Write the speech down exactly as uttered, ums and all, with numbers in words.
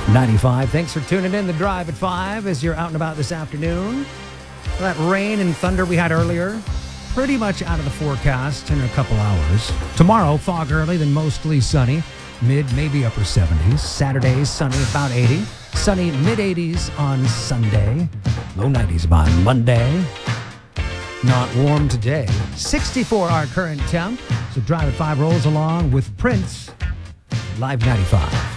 ninety-five. Thanks for tuning in. The Drive at five as you're out and about this afternoon. That rain and thunder we had earlier, pretty much out of the forecast in a couple hours. Tomorrow, fog early, then mostly sunny. Mid, maybe upper seventies. Saturday, sunny, about eighty. Sunny, mid eighties on Sunday. Low nineties by Monday. Not warm today. sixty-four our current temp. So Drive at five rolls along with Prince, Live ninety-five.